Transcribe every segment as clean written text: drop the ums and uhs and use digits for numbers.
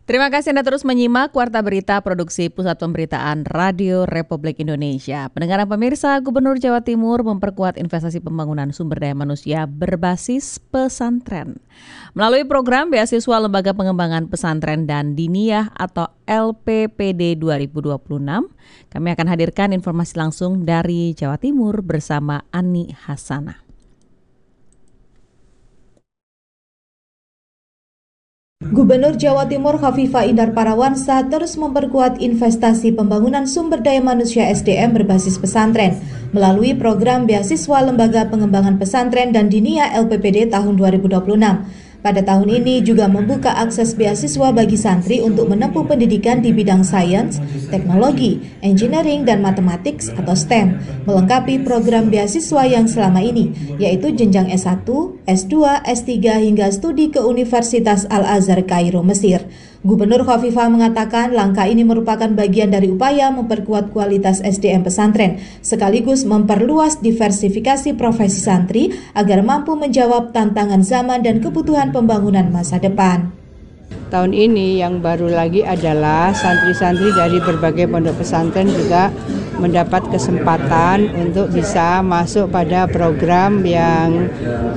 Terima kasih Anda terus menyimak Warta Berita Produksi Pusat Pemberitaan Radio Republik Indonesia. Pendengaran pemirsa, Gubernur Jawa Timur memperkuat investasi pembangunan sumber daya manusia berbasis pesantren. Melalui program Beasiswa Lembaga Pengembangan Pesantren dan Diniyah atau LPPD 2026, kami akan hadirkan informasi langsung dari Jawa Timur bersama Ani Hasanah. Gubernur Jawa Timur Khofifah Indar Parawansa terus memperkuat investasi pembangunan sumber daya manusia SDM berbasis pesantren melalui program Beasiswa Lembaga Pengembangan Pesantren dan Diniyah LPPD tahun 2026. Pada tahun ini juga membuka akses beasiswa bagi santri untuk menempuh pendidikan di bidang sains, teknologi, engineering, dan matematik atau STEM, melengkapi program beasiswa yang selama ini, yaitu jenjang S1, S2, S3 hingga studi ke Universitas Al-Azhar Kairo, Mesir. Gubernur Khofifah mengatakan langkah ini merupakan bagian dari upaya memperkuat kualitas SDM pesantren, sekaligus memperluas diversifikasi profesi santri agar mampu menjawab tantangan zaman dan kebutuhan pembangunan masa depan. Tahun ini yang baru lagi adalah santri-santri dari berbagai pondok pesantren juga mendapat kesempatan untuk bisa masuk pada program yang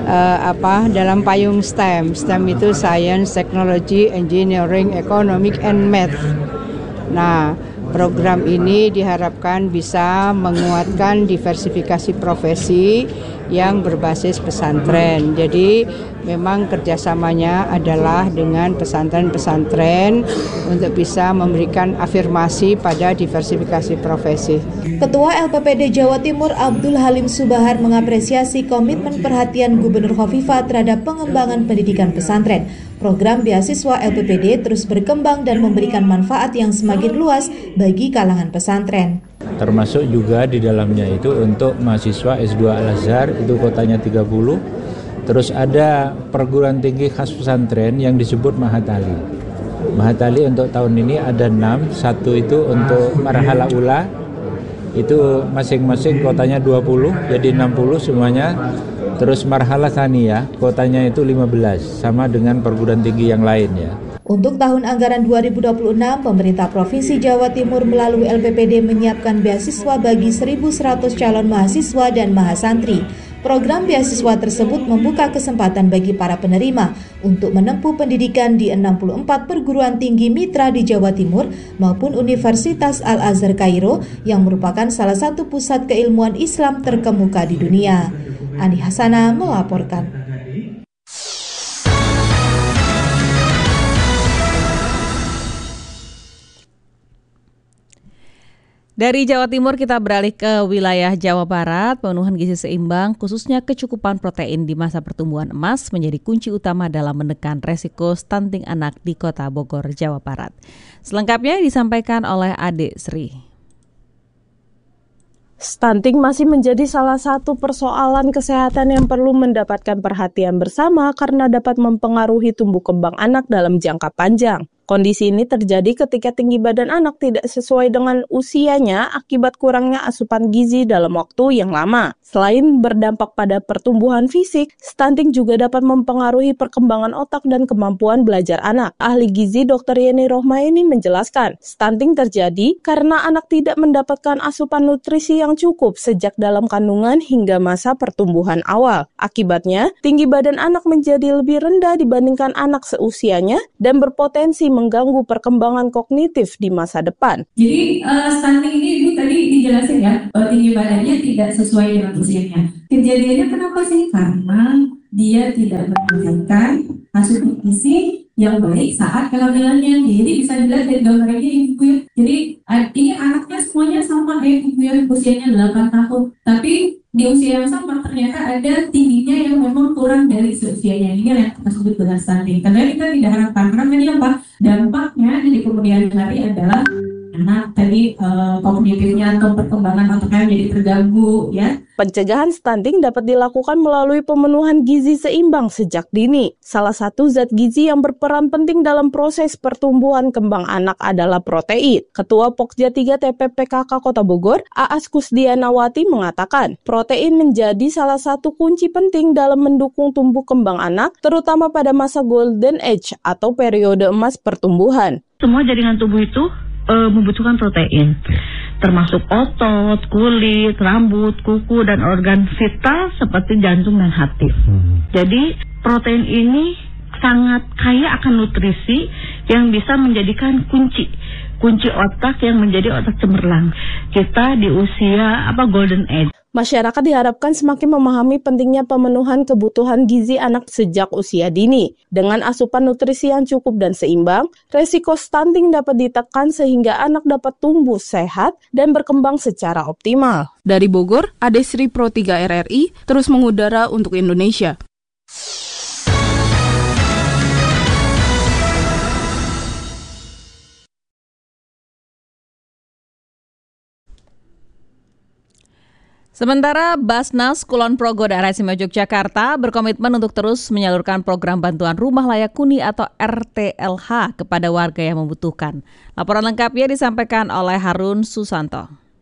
dalam payung STEM. STEM itu Science, Technology, Engineering, Economic, and Math. Nah, program ini diharapkan bisa menguatkan diversifikasi profesi yang berbasis pesantren. Jadi memang kerjasamanya adalah dengan pesantren-pesantren untuk bisa memberikan afirmasi pada diversifikasi profesi. Ketua LPPD Jawa Timur Abdul Halim Subahar mengapresiasi komitmen perhatian Gubernur Khofifah terhadap pengembangan pendidikan pesantren. Program beasiswa LPPD terus berkembang dan memberikan manfaat yang semakin luas bagi kalangan pesantren. Termasuk juga di dalamnya itu untuk mahasiswa S2 Al-Azhar itu kotanya 30. Terus ada perguruan tinggi khas pesantren yang disebut Mahatali. Mahatali untuk tahun ini ada 6, satu itu untuk Marhala Ula, itu masing-masing kotanya 20, jadi 60 semuanya. Terus Marhala Tsaniyah, kotanya itu 15, sama dengan perguruan tinggi yang lain ya. Untuk tahun anggaran 2026, pemerintah Provinsi Jawa Timur melalui LPPD menyiapkan beasiswa bagi 1.100 calon mahasiswa dan mahasantri. Program beasiswa tersebut membuka kesempatan bagi para penerima untuk menempuh pendidikan di 64 perguruan tinggi mitra di Jawa Timur maupun Universitas Al-Azhar Kairo yang merupakan salah satu pusat keilmuan Islam terkemuka di dunia. Ani Hasanah melaporkan. Dari Jawa Timur kita beralih ke wilayah Jawa Barat. Pemenuhan gizi seimbang khususnya kecukupan protein di masa pertumbuhan emas menjadi kunci utama dalam menekan resiko stunting anak di Kota Bogor, Jawa Barat. Selengkapnya disampaikan oleh Ade Sri. Stunting masih menjadi salah satu persoalan kesehatan yang perlu mendapatkan perhatian bersama karena dapat mempengaruhi tumbuh kembang anak dalam jangka panjang. Kondisi ini terjadi ketika tinggi badan anak tidak sesuai dengan usianya akibat kurangnya asupan gizi dalam waktu yang lama. Selain berdampak pada pertumbuhan fisik, stunting juga dapat mempengaruhi perkembangan otak dan kemampuan belajar anak. Ahli gizi Dr. Yeni Rohmaeni menjelaskan, stunting terjadi karena anak tidak mendapatkan asupan nutrisi yang cukup sejak dalam kandungan hingga masa pertumbuhan awal. Akibatnya, tinggi badan anak menjadi lebih rendah dibandingkan anak seusianya dan berpotensi mengganggu perkembangan kognitif di masa depan. Jadi stunting ini Ibu tadi dijelasin ya, tinggi badannya tidak sesuai dengan usianya. Kejadiannya kenapa sih? Karena dia tidak mendapatkan asupan gizi yang baik saat kehamilannya. Jadi bisa dilihat dari gambarnya Ibu ya. Jadi ini anaknya semuanya sama ya Ibu ya, usianya 8 tahun. Tapi di usia yang sama ternyata ada tingginya yang memang kurang dari seusianya. Ini yang kita sebut dengan stunting. Karena kita tidak harapkan, karena ini apa? Dampaknya di kemudian hari adalah anak tadi kognitifnya atau perkembangan otaknya menjadi terganggu ya. Pencegahan stunting dapat dilakukan melalui pemenuhan gizi seimbang sejak dini. Salah satu zat gizi yang berperan penting dalam proses pertumbuhan kembang anak adalah protein. Ketua Pokja 3 TPPKK Kota Bogor, Aas Kusdianawati mengatakan, protein menjadi salah satu kunci penting dalam mendukung tumbuh kembang anak, terutama pada masa golden age atau periode emas pertumbuhan. Semua jaringan tubuh itu membutuhkan protein, termasuk otot, kulit, rambut, kuku, dan organ vital seperti jantung dan hati. Jadi protein ini sangat kaya akan nutrisi yang bisa menjadikan kunci otak yang menjadi otak cemerlang kita di usia golden age. Masyarakat diharapkan semakin memahami pentingnya pemenuhan kebutuhan gizi anak sejak usia dini. Dengan asupan nutrisi yang cukup dan seimbang, resiko stunting dapat ditekan sehingga anak dapat tumbuh sehat dan berkembang secara optimal. Dari Bogor, Adesri Pro 3 RRI terus mengudara untuk Indonesia. Sementara Basnas Kulon Progo Daerah Istimewa Yogyakarta berkomitmen untuk terus menyalurkan program bantuan rumah layak huni atau RTLH kepada warga yang membutuhkan. Laporan lengkapnya disampaikan oleh Harun Susanto.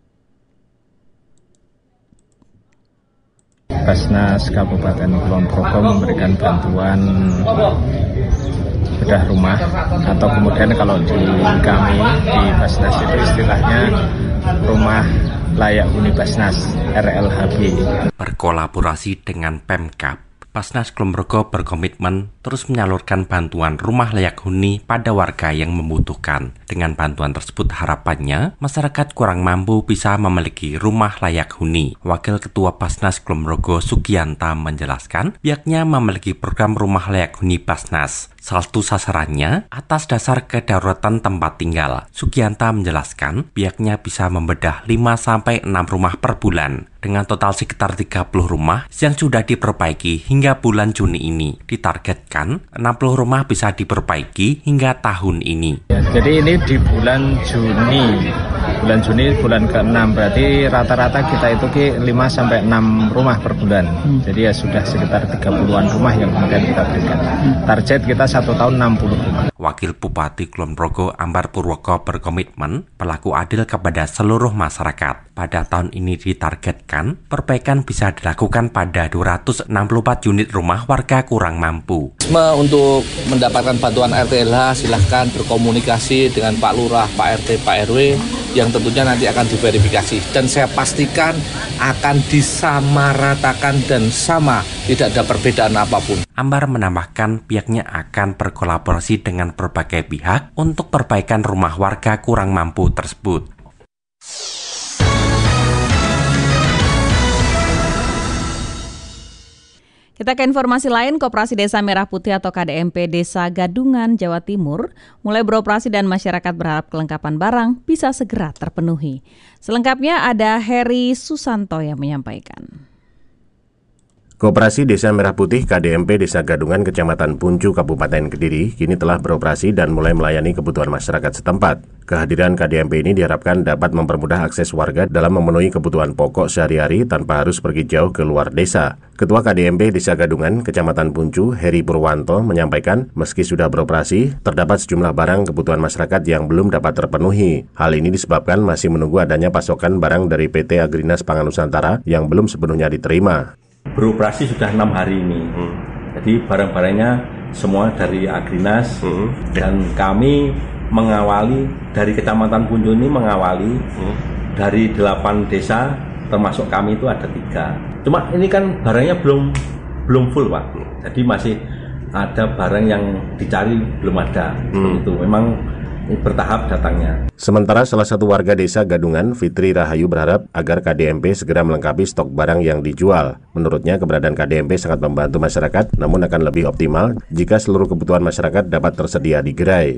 Basnas Kabupaten Kulon Progo memberikan bantuan bedah rumah, atau kemudian kalau di kami di Basnas itu istilahnya rumah layak huni Basnas RLHB. Berkolaborasi dengan Pemkab, Basnas Kulon Progo berkomitmen terus menyalurkan bantuan rumah layak huni pada warga yang membutuhkan. Dengan bantuan tersebut harapannya masyarakat kurang mampu bisa memiliki rumah layak huni. Wakil Ketua Basnas Kulon Progo Sugiyanta menjelaskan pihaknya memiliki program rumah layak huni Basnas. Salah satu sasarannya atas dasar kedaruratan tempat tinggal. Sugiyanta menjelaskan pihaknya bisa membedah 5-6 rumah per bulan dengan total sekitar 30 rumah yang sudah diperbaiki hingga bulan Juni ini. Ditargetkan 60 rumah bisa diperbaiki hingga tahun ini. Ya, jadi ini di bulan Juni bulan ke-6, berarti rata-rata kita itu 5-6 rumah per bulan. Jadi ya sudah sekitar 30-an rumah yang kemudian kita berikan. Target kita 1 tahun 60 rumah. Wakil Bupati Kulon Progo Ambar Purwoko berkomitmen berlaku adil kepada seluruh masyarakat. Pada tahun ini ditargetkan perbaikan bisa dilakukan pada 264 unit rumah warga kurang mampu. Untuk mendapatkan bantuan RTLH silahkan berkomunikasi dengan Pak Lurah, Pak RT, Pak RW yang tentunya nanti akan diverifikasi. Dan saya pastikan akan disamaratakan dan sama, tidak ada perbedaan apapun. Ambar menambahkan pihaknya akan berkolaborasi dengan berbagai pihak untuk perbaikan rumah warga kurang mampu tersebut. Kita ke informasi lain, Koperasi Desa Merah Putih atau KDMP Desa Gadungan, Jawa Timur mulai beroperasi dan masyarakat berharap kelengkapan barang bisa segera terpenuhi. Selengkapnya ada Heri Susanto yang menyampaikan. Koperasi Desa Merah Putih KDMP Desa Gadungan Kecamatan Puncu Kabupaten Kediri kini telah beroperasi dan mulai melayani kebutuhan masyarakat setempat. Kehadiran KDMP ini diharapkan dapat mempermudah akses warga dalam memenuhi kebutuhan pokok sehari-hari tanpa harus pergi jauh ke luar desa. Ketua KDMP Desa Gadungan Kecamatan Puncu, Heri Purwanto, menyampaikan meski sudah beroperasi, terdapat sejumlah barang kebutuhan masyarakat yang belum dapat terpenuhi. Hal ini disebabkan masih menunggu adanya pasokan barang dari PT Agrinas Pangan Nusantara yang belum sepenuhnya diterima. Beroperasi sudah 6 hari ini, jadi barang-barangnya semua dari Agrinas dan kami mengawali dari Kecamatan Puncu ini mengawali dari 8 desa termasuk kami itu ada 3. Cuma ini kan barangnya belum full Pak, jadi masih ada barang yang dicari belum ada. Itu memang bertahap datangnya. Sementara salah satu warga desa Gadungan, Fitri Rahayu, berharap agar KDMP segera melengkapi stok barang yang dijual. Menurutnya keberadaan KDMP sangat membantu masyarakat, namun akan lebih optimal jika seluruh kebutuhan masyarakat dapat tersedia di gerai.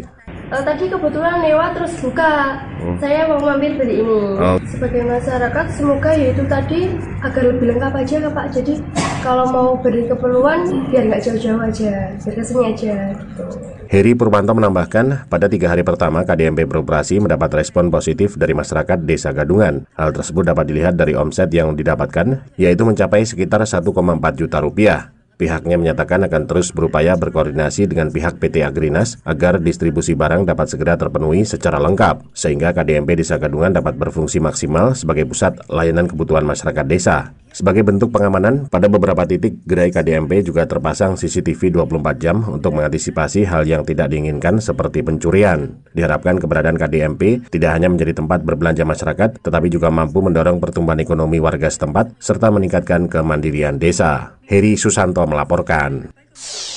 Tadi kebetulan lewat terus buka. Saya mau mampir beli ini. Sebagai masyarakat semoga yaitu tadi agar lebih lengkap aja Pak. Jadi kalau mau beri keperluan biar nggak jauh-jauh aja, biar kesini aja gitu. Heri Purwanto menambahkan, pada 3 hari pertama KDMP beroperasi mendapat respon positif dari masyarakat Desa Gadungan. Hal tersebut dapat dilihat dari omset yang didapatkan, yaitu mencapai sekitar 1,4 juta rupiah. Pihaknya menyatakan akan terus berupaya berkoordinasi dengan pihak PT Agrinas agar distribusi barang dapat segera terpenuhi secara lengkap, sehingga KDMP Desa Gadungan dapat berfungsi maksimal sebagai pusat layanan kebutuhan masyarakat desa. Sebagai bentuk pengamanan, pada beberapa titik gerai KDMP juga terpasang CCTV 24 jam untuk mengantisipasi hal yang tidak diinginkan seperti pencurian. Diharapkan keberadaan KDMP tidak hanya menjadi tempat berbelanja masyarakat, tetapi juga mampu mendorong pertumbuhan ekonomi warga setempat serta meningkatkan kemandirian desa. Heri Susanto melaporkan.